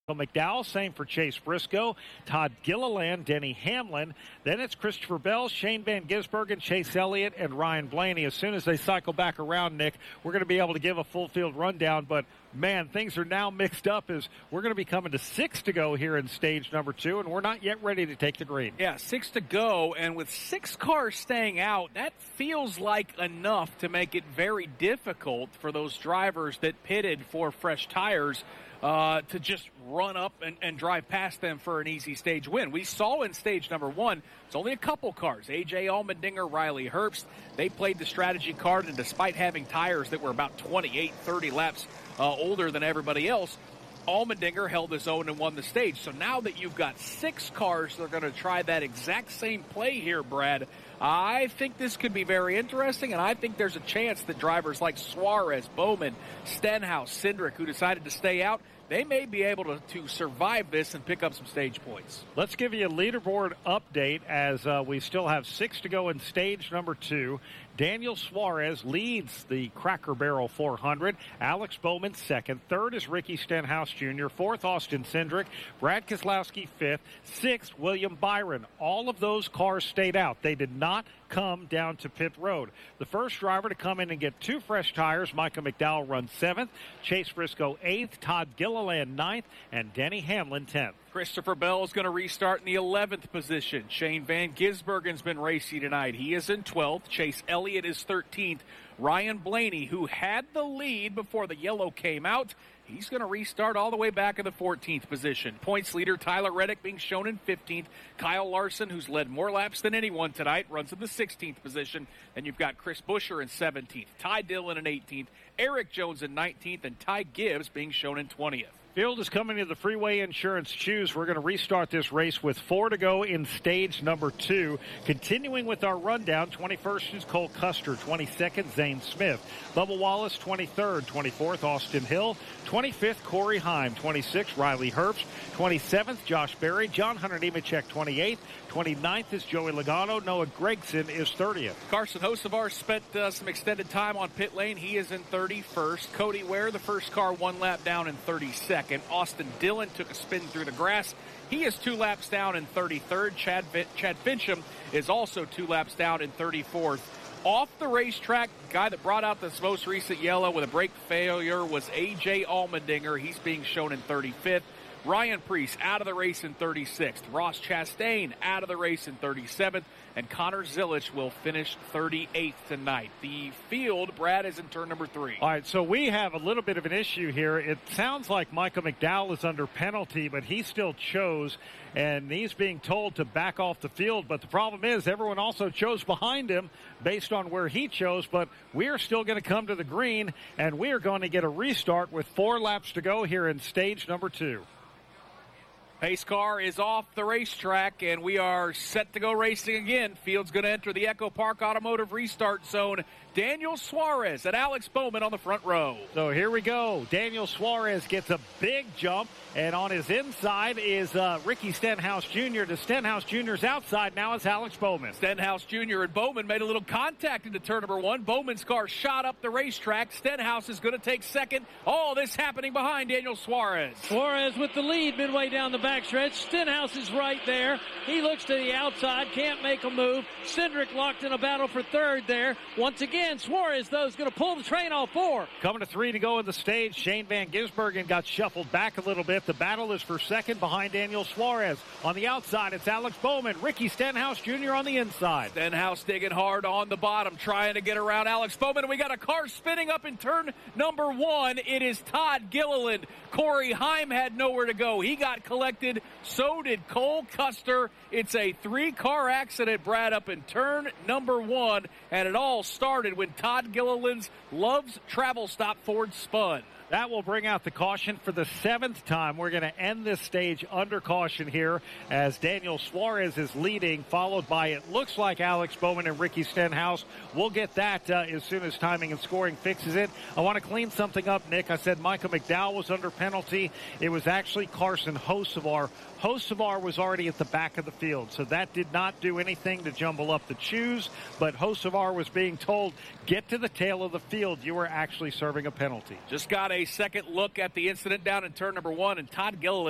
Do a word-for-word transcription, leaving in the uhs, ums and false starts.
McDowell, same for Chase Briscoe, Todd Gilliland, Denny Hamlin. Then it's Christopher Bell, Shane Van Gisbergen, Chase Elliott, and Ryan Blaney. As soon as they cycle back around, Nick, we're going to be able to give a full field rundown. But, man, things are now mixed up as we're going to be coming to six to go here in stage number two, and we're not yet ready to take the green. Yeah, six to go, and with six cars staying out, that feels like enough to make it very difficult for those drivers that pitted for fresh tires Uh, to just run up and, and drive past them for an easy stage win. We saw in stage number one, it's only a couple cars. A J Allmendinger, Riley Herbst, they played the strategy card, and despite having tires that were about twenty-eight, thirty laps uh, older than everybody else, Allmendinger held his own and won the stage. So now that you've got six cars that are going to try that exact same play here, Brad, I think this could be very interesting, and I think there's a chance that drivers like Suarez, Bowman, Stenhouse, Cindric, who decided to stay out, they may be able to, to survive this and pick up some stage points. Let's give you a leaderboard update as uh, we still have six to go in stage number two. Daniel Suarez leads the Cracker Barrel four hundred. Alex Bowman second. Third is Ricky Stenhouse Junior Fourth, Austin Cindric. Brad Keselowski fifth. Sixth, William Byron. All of those cars stayed out. They did not come down to pit road. The first driver to come in and get two fresh tires, Micah McDowell, runs seventh. Chase Briscoe eighth. Todd Gilliland ninth. And Denny Hamlin tenth. Christopher Bell is going to restart in the eleventh position. Shane Van Gisbergen's been racing tonight. He is in twelfth. Chase Elliott is thirteenth. Ryan Blaney, who had the lead before the yellow came out, he's going to restart all the way back in the fourteenth position. Points leader Tyler Reddick being shown in fifteenth. Kyle Larson, who's led more laps than anyone tonight, runs in the sixteenth position. And you've got Chris Buescher in seventeenth. Ty Dillon in eighteenth. Eric Jones in nineteenth. And Ty Gibbs being shown in twentieth. Field is coming to the Freeway Insurance Choose. We're going to restart this race with four to go in stage number two. Continuing with our rundown, twenty-first is Cole Custer, twenty-second, Zane Smith. Bubba Wallace, twenty-third, twenty-fourth, Austin Hill, twenty-fifth, Corey Heim, twenty-sixth, Riley Herbst, twenty-seventh, Josh Berry, John Hunter Nemechek, twenty-eighth, twenty-ninth is Joey Logano, Noah Gragson is thirtieth. Carson Hocevar spent uh, some extended time on pit lane. He is in thirty-first. Cody Ware, the first car, one lap down in thirty-second. Austin Dillon took a spin through the grass. He is two laps down in thirty-third. Chad, Chad Fincham is also two laps down in thirty-fourth. Off the racetrack, guy that brought out this most recent yellow with a brake failure was A J Allmendinger. He's being shown in thirty-fifth. Ryan Preece out of the race in thirty-sixth. Ross Chastain out of the race in thirty-seventh. And Connor Zilich will finish thirty-eighth tonight. The field, Brad, is in turn number three. All right, so we have a little bit of an issue here. It sounds like Michael McDowell is under penalty, but he still chose, and he's being told to back off the field. But the problem is everyone also chose behind him based on where he chose, but we are still going to come to the green, and we are going to get a restart with four laps to go here in stage number two. Pace car is off the racetrack, and we are set to go racing again. Field's going to enter the Echo Park Automotive restart zone. Daniel Suarez and Alex Bowman on the front row. So here we go. Daniel Suarez gets a big jump, and on his inside is uh, Ricky Stenhouse Junior To Stenhouse Junior's outside, now it's Alex Bowman. Stenhouse Junior and Bowman made a little contact into turn number one. Bowman's car shot up the racetrack. Stenhouse is going to take second. All this happening behind Daniel Suarez. Suarez with the lead midway down the backstretch. Stenhouse is right there. He looks to the outside, can't make a move. Cindric locked in a battle for third there. Once again, Suarez, though, is going to pull the train off four. Coming to three to go in the stage. Shane Van Gisbergen got shuffled back a little bit. The battle is for second behind Daniel Suarez. On the outside, it's Alex Bowman. Ricky Stenhouse Junior on the inside. Stenhouse digging hard on the bottom, trying to get around Alex Bowman. And we got a car spinning up in turn number one. It is Todd Gilliland. Corey Heim had nowhere to go. He got collected. So did Cole Custer. It's a three-car accident, Brad, up in turn number one. And it all started when Todd Gilliland's Love's Travel Stop Ford spun. That will bring out the caution for the seventh time. We're going to end this stage under caution here as Daniel Suarez is leading, followed by, it looks like, Alex Bowman and Ricky Stenhouse. We'll get that uh, as soon as timing and scoring fixes it. I want to clean something up, Nick. I said Michael McDowell was under penalty. It was actually Carson Hocevar. Hocevar was already at the back of the field, so that did not do anything to jumble up the choose, but Hocevar was being told, get to the tail of the field. You were actually serving a penalty. Just got a second look at the incident down in turn number one, and Todd Gilliland